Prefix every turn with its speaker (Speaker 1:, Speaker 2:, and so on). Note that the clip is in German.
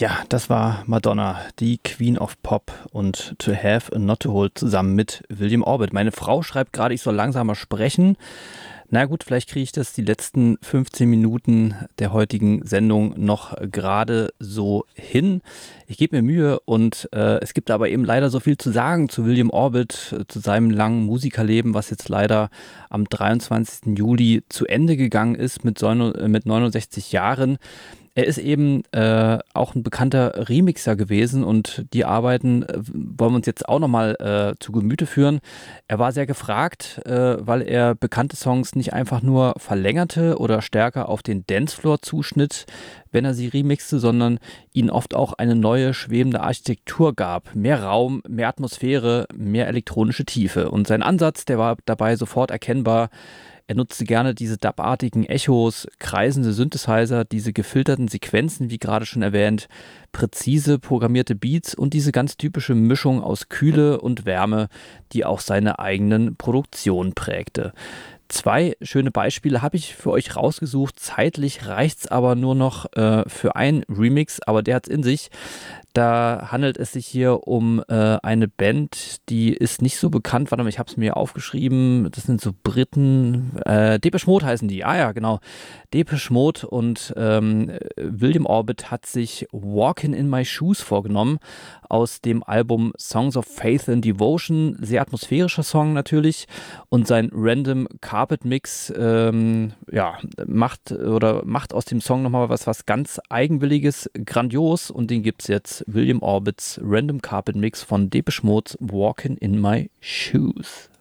Speaker 1: Ja, das war Madonna, die Queen of Pop und To Have and Not to Hold zusammen mit William Orbit. Meine Frau schreibt gerade, ich soll langsamer sprechen. Na gut, vielleicht kriege ich das die letzten 15 Minuten der heutigen Sendung noch gerade so hin. Ich gebe mir Mühe und es gibt aber eben leider so viel zu sagen zu William Orbit, zu seinem langen Musikerleben, was jetzt leider am 23. Juli zu Ende gegangen ist mit 69 Jahren. Er ist eben auch ein bekannter Remixer gewesen und die Arbeiten wollen wir uns jetzt auch nochmal zu Gemüte führen. Er war sehr gefragt, weil er bekannte Songs nicht einfach nur verlängerte oder stärker auf den Dancefloor zuschnitt, wenn er sie remixte, sondern ihnen oft auch eine neue schwebende Architektur gab. Mehr Raum, mehr Atmosphäre, mehr elektronische Tiefe. Und sein Ansatz, der war dabei sofort erkennbar. Er nutzte gerne diese dub-artigen Echos, kreisende Synthesizer, diese gefilterten Sequenzen, wie gerade schon erwähnt, präzise programmierte Beats und diese ganz typische Mischung aus Kühle und Wärme, die auch seine eigenen Produktionen prägte. Zwei schöne Beispiele habe ich für euch rausgesucht. Zeitlich reicht es aber nur noch für einen Remix, aber der hat es in sich. Da handelt es sich hier um eine Band, die ist nicht so bekannt. Warte mal, ich habe es mir aufgeschrieben. Das sind so Briten. Depeche Mode heißen die. Ah ja, genau. Depeche Mode und William Orbit hat sich Walking in My Shoes vorgenommen aus dem Album Songs of Faith and Devotion. Sehr atmosphärischer Song natürlich. Und sein Random Carpet Mix macht aus dem Song nochmal was ganz Eigenwilliges, grandios. Und den gibt es jetzt. William Orbits Random Carpet Mix von Depeche Mode's Walking in My Shoes.